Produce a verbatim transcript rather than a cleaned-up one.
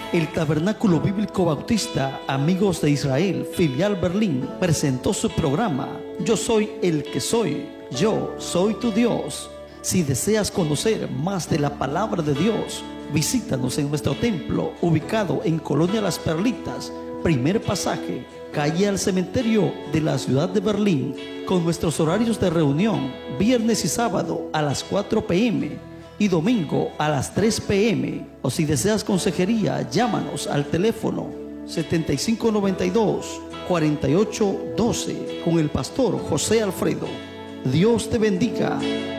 El Tabernáculo Bíblico Bautista Amigos de Israel, filial Berlín, presentó su programa Yo soy el que soy, yo soy tu Dios. Si deseas conocer más de la palabra de Dios, visítanos en nuestro templo, ubicado en Colonia Las Perlitas, primer pasaje, calle al cementerio de la ciudad de Berlín, con nuestros horarios de reunión, viernes y sábado a las cuatro p m y domingo a las tres p m O si deseas consejería, llámanos al teléfono setenta y cinco noventa y dos, cuarenta y ocho doce con el pastor José Alfredo. Dios te bendiga.